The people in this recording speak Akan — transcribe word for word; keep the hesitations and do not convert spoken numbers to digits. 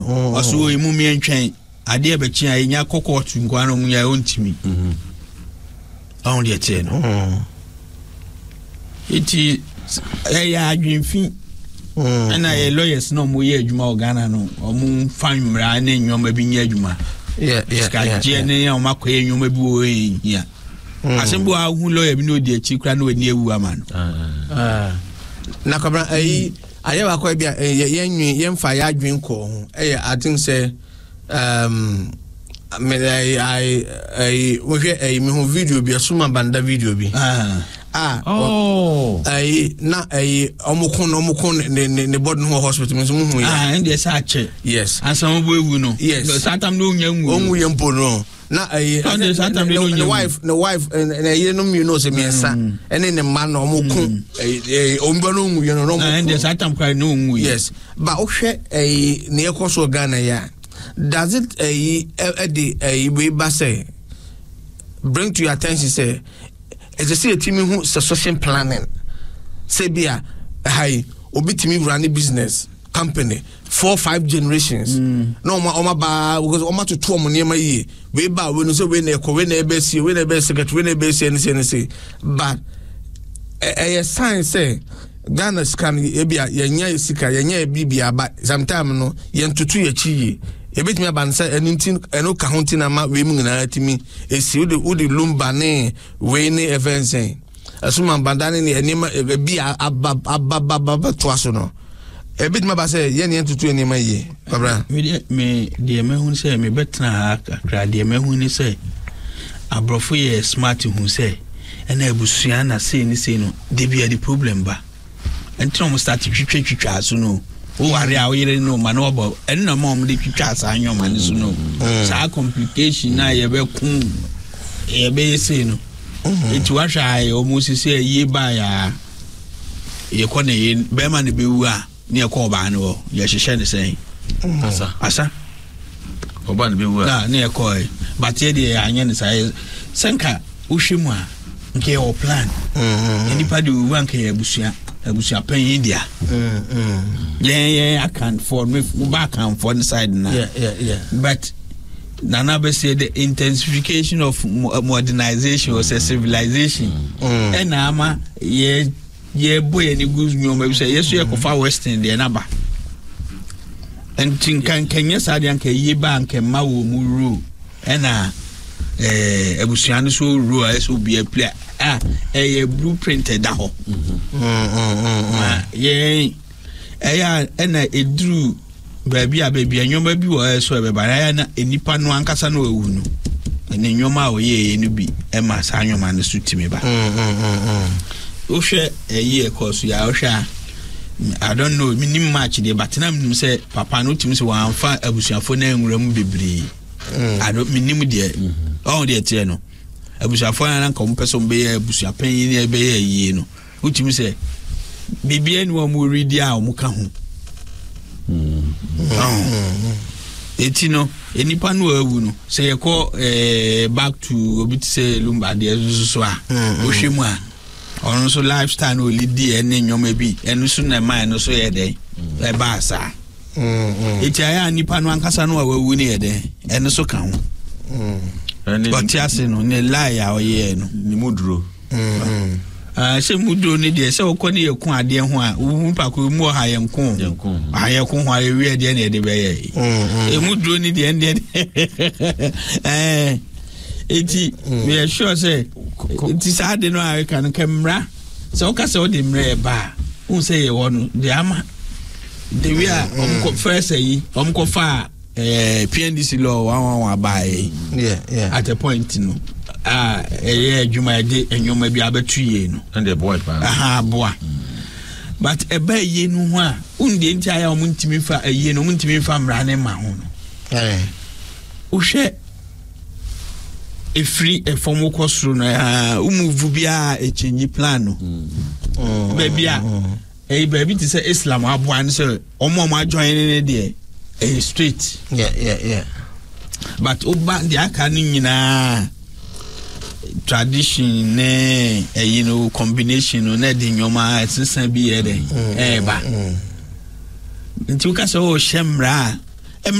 Oso emu mi entwen ade be chi anya kokko tu ngwano mu ya ontimi. Mhm. On de tie no. Mhm. Iti eh ya adwinfi. Mhm. Ana e lawyers no mo ye adwuma ogana no. Omu fan mra na enwoma bi nya adwuma. Yeah, yeah. Ska je ne ya o makoye enwoma bi wo ya. Asembo a hu lawyer bi no de achi kra no ani ewu ama no. Ah. Na kabra ai aye wa kwa bia yenwi yemfa ya adwen ko ho eh I think say um me I I I we eh me ho video bi asuma banda video bi ah ah oh ai na ai omukun omukun ne ne body no hospital me so mu hu ya ah and yes ache yes asam bo ewu no yes satam no nyanwu onwu yempo no na eh the wife the wife and eh no me know say me esa ene ne man no omukun eh omba no nwu ye no no and yes satam cry no nwu yes but ohwe eh ne ekoso Ghana ya does it eh eh eh we ba say bring to your attention say it's a see a team who succession planning say bia hi obitimi run business company four five generations mm. no ma oma ba because oma to two money ma yi we ba we no so we na ko we na e be see we na be secretary we na be see any say but a sign say Ghana scan e bia yenya sika yenya bibia ba sometime no yentutu ye chi ebetimi abansa enintin eno ka honti na ma we mu na atimi esi wo de wo de lumba ne we ne events asuma bandane ne enima bi ababa to aso no ebetimi ba say ye ne entutu enima ye babra me me de me hu say me betna akra de me hu ni say abrofo ye smart hu say ena ebusua na say ni say no de bia the problem ba enti no start twitwa twitwa aso no o ware a oyere no ma no obo eni na mom de twitwa asa anyoma ni so no sa complication na ye be kun ye be say no enti wa hwa ai o mo sisi ye ba ya ye ko ne ye be ma ne be wu a ne ye ko ba no ye hihye ne say asa asa oba ne be wu a ne ye ko e but ye de anya ne say senka wo hwemu a nke o plan eni pa de wu anka ye busua abusia pen India mm mm yeah yeah I can't for me back and for the side now yeah yeah yeah but Nana be say the intensification of modernization or civilization and ama yeah yeah boy any good you maybe say yes you go western the naba and tin kan Kenya side and ke ye bank ma wo mu ru na eh abusia no so ru a so be a play ah eh blueprint da ho mm mm yeah eh na edru baabi a baabi anyoma bi wo so e be bara na enipa no ankasa no ewu no ene nyoma o ye no bi e ma sa anyoma no sutimi ba mm mm o hwe eh e so ya o hwe I don't know minim match dey but na minim say papa no timi say wan fa abusuafo na enwuram bebere I don't minim dey oh dey tie no abusuafo na nka mo person be abusuapan yi na be yi no utimi say bibia ni wo mo ready a mo ka ho mm etino enipa no awu no say ye call eh back to obit say lumba dey so a o hwemu a ono so lifestyle no lidi ene nyoma bi eno so na man no so ye dey e ba sa mm eti aya nipa no ankasa no awu ni ye dey eno so ka ho mm but yase no ne lie a oye no ni muduro mm ah se muduro ni de se okoni ye kun ade ho a wu pa ko mu ha ye nkun ha ye kun ho ye wi de na de be ye e muduro ni de ende eh eti we sure say eti sa de no a kan kamra se o ka se o de mre ba un say ye wonu de ama de we a om ko first yi om ko fa eh P N D C law one one buy yeah yeah at a point no ah eh adwuma de enyoma bi abetu ye no and the boy pa aha boa but e ba ye no ho a unde nti aya o muntimi fa ye no muntimi fa mra ne ma ho no eh o hwe e free e form ko suru no ah umuvu bia e change plan no mm ba bia eh ba bi ti say Islam aboa ne say omo omo join ne de eh straight yeah yeah yeah but oba the aka ni nyina tradition ne eh you know combination no na de nyoma sensan bi e de eh ba nti uka so o shemra